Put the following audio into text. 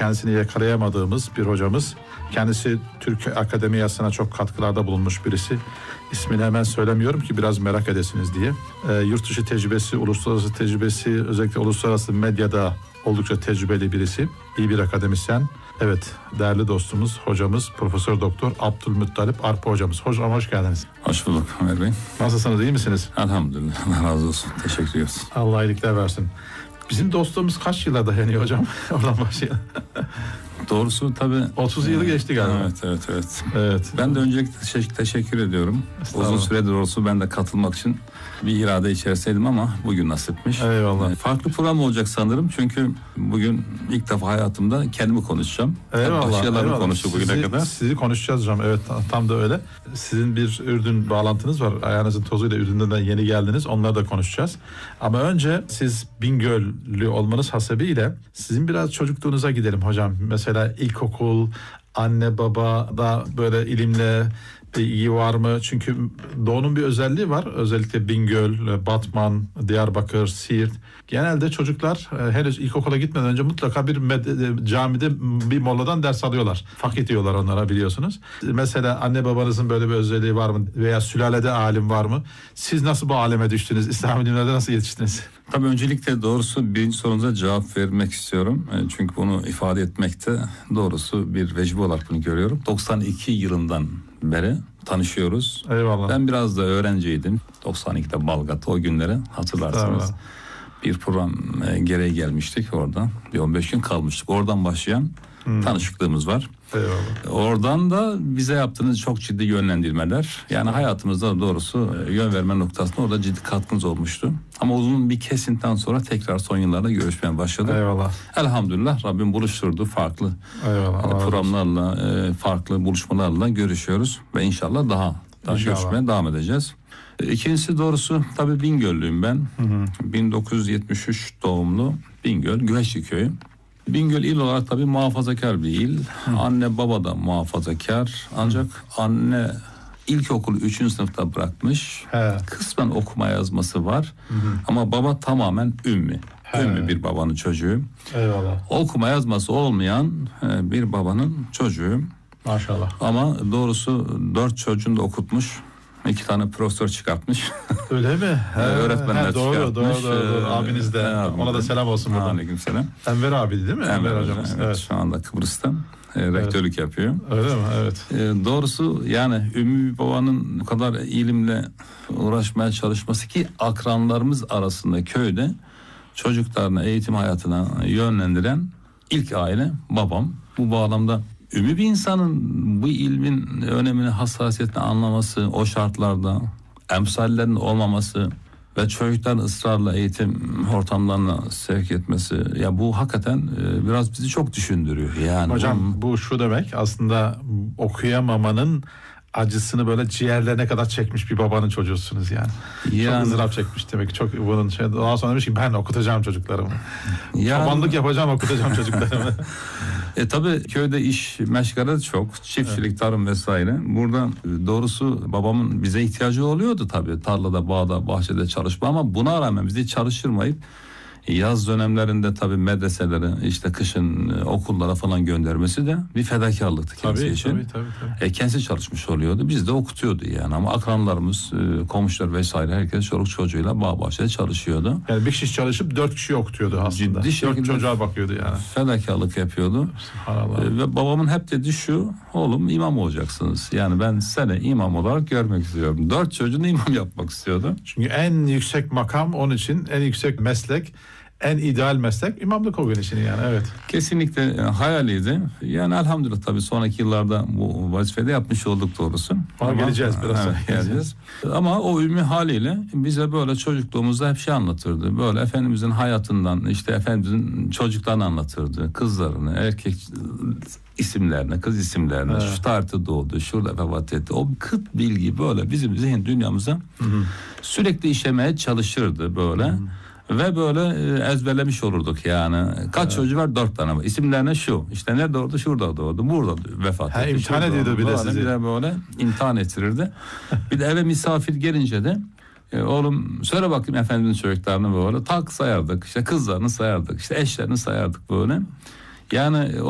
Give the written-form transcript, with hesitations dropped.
kendisini yakalayamadığımız bir hocamız. Kendisi Türk Akademiyası'na çok katkılarda bulunmuş birisi. İsmini hemen söylemiyorum ki biraz merak edesiniz diye. Yurt dışı tecrübesi, uluslararası tecrübesi, özellikle uluslararası medyada oldukça tecrübeli birisi. İyi bir akademisyen. Evet, değerli dostumuz, hocamız Profesör Doktor Abdülmuttalip Arpa hocamız. Hocam hoş geldiniz. Hoş bulduk Ömer Bey. Nasılsınız, iyi misiniz? Elhamdülillah, Allah razı olsun. Teşekkür ediyoruz. Allah iyilikler versin. Bizim dostluğumuz kaç yıla dayanıyor hocam? Oradan başlayalım. Doğrusu tabii. 30 yılı geçti galiba. Evet. Ben de öncelikle teşekkür ediyorum. Uzun süredir olsun ben de katılmak için bir irade içerisindeydim ama bugün nasipmiş. Eyvallah. Farklı program olacak sanırım çünkü bugün ilk defa hayatımda kendimi konuşacağım. Eyvallah. Başkalarını konuştu bugüne kadar. Sizi konuşacağız hocam. Evet, tam da öyle. Sizin bir Ürdün bağlantınız var. Ayağınızın tozuyla Ürdün'den yeni geldiniz. Onları da konuşacağız. Ama önce siz Bingöllü olmanız hasebiyle sizin biraz çocukluğunuza gidelim hocam. Mesela ilkokul, anne baba da böyle ilimle bir ilgi var mı? Çünkü Doğu'nun bir özelliği var. Özellikle Bingöl, Batman, Diyarbakır, Siirt. Genelde çocuklar henüz ilkokula gitmeden önce mutlaka bir camide bir moladan ders alıyorlar. Fakih diyorlar onlara, biliyorsunuz. Mesela anne babanızın böyle bir özelliği var mı? Veya sülalede alim var mı? Siz nasıl bu aleme düştünüz? İslam ilimlerinde nasıl yetiştiniz? Tabii öncelikle doğrusu birinci sorunuza cevap vermek istiyorum. Çünkü bunu ifade etmekte doğrusu bir vecibe olarak bunu görüyorum. 92 yılından beri tanışıyoruz. Eyvallah. Ben biraz da öğrenciydim. 92'de Balgat'ta o günleri hatırlarsınız. Tamam. Bir program gereği gelmiştik orada. Bir 15 gün kalmıştık. Oradan başlayan tanışıklığımız var. Eyvallah. Oradan da bize yaptığınız çok ciddi yönlendirmeler. Yani hayatımızda doğrusu yön verme noktasında orada ciddi katkınız olmuştu. Ama uzun bir kesintinden sonra tekrar son yıllarda görüşmeye başladık. Eyvallah. Elhamdülillah Rabbim buluşturdu farklı Eyvallah. programlarla, farklı buluşmalarla görüşüyoruz. Ve inşallah daha görüşmeye devam edeceğiz. İkincisi doğrusu tabii Bingöllüyüm ben. 1973 doğumlu Bingöl, Güveçli Köyü. Bingöl il olarak tabii muhafazakar bir il. Anne baba da muhafazakar. Ancak anne ilkokulu 3. sınıfta bırakmış. Kısmen okuma yazması var. Ama baba tamamen ümmi. Ümmi bir babanın çocuğu. Eyvallah. Okuma yazması olmayan bir babanın çocuğu. Maşallah. Ama doğrusu 4 çocuğunu da okutmuş. 2 tane profesör çıkartmış. Öyle mi? Öğretmenler doğru, çıkartmış. Doğru. Abiniz de. Ona da selam olsun buradan. Aleykümselam. Enver abi değil mi? Enver hocamız. Evet. Şu anda Kıbrıs'ta rektörlük yapıyor. Öyle mi? Evet. Doğrusu yani Ümmü babanın bu kadar ilimle uğraşmaya çalışması ki akranlarımız arasında köyde çocuklarını eğitim hayatına yönlendiren ilk aile babam. Bu bağlamda Ümmü bir insanın bu ilmin önemini, hassasiyetini anlaması, o şartlarda emsallerin olmaması ve çocukların ısrarla eğitim ortamlarına sevk etmesi, ya bu hakikaten biraz bizi çok düşündürüyor. Yani hocam bu şu demek aslında, okuyamamanın acısını böyle ciğerlerine kadar çekmiş bir babanın çocuğusunuz yani. Çok ızdırap çekmiş demek. Çok bunun daha sonra demiş ki ben okutacağım çocuklarımı. Çobanlık yapacağım, okutacağım çocuklarımı. Tabii köyde iş meşgale çok, çiftçilik, tarım vesaire. Burada doğrusu babamın bize ihtiyacı oluyordu tabii. Tarlada, bağda, bahçede çalışma, ama buna rağmen bizi çalıştırmayıp yaz dönemlerinde tabii medreselere, işte kışın okullara falan göndermesi de bir fedakarlıktı kendisi için. Tabii. Kendisi çalışmış oluyordu. Biz de okutuyordu yani. Ama akranlarımız, komşular vesaire herkes çoluk çocuğuyla bağ bahçede çalışıyordu. Yani bir kişi çalışıp 4 kişi okutuyordu aslında. Ciddi şekilde 4 çocuğa bakıyordu yani. Fedakarlık yapıyordu. Ve babamın hep dediği şu: oğlum imam olacaksınız. Yani ben seni imam olarak görmek istiyorum. 4 çocuğunu imam yapmak istiyordu. Çünkü en yüksek makam onun için, en yüksek meslek, en ideal meslek imamlık o gün için yani, evet. Kesinlikle hayaliydi. Yani elhamdülillah tabii sonraki yıllarda bu vazifede yapmış olduk doğrusu. Ona geleceğiz biraz. Evet, geleceğiz. Ama o ümmi haliyle bize böyle çocukluğumuzda hep şey anlatırdı. Böyle Efendimizin hayatından, işte Efendimizin çocuklarını anlatırdı. Kızlarını, erkek isimlerini, kız isimlerini, şu tarihte doğdu, şurada vefat etti. O kıt bilgi böyle bizim zihin dünyamıza sürekli işlemeye çalışırdı böyle. Ve böyle ezberlemiş olurduk yani. Kaç çocuğu var? 4 tane var. İsimlerine şu. İşte ne doğdu? Şurada doğdu. Burada vefat etti. İmtihan ediyordu bir de sizi. Bir de böyle imtihan ettirirdi. Bir de eve misafir gelince de oğlum söyle bakayım Efendimizin çocuklarını böyle tak sayardık. İşte kızlarını sayardık. İşte eşlerini sayardık böyle. Yani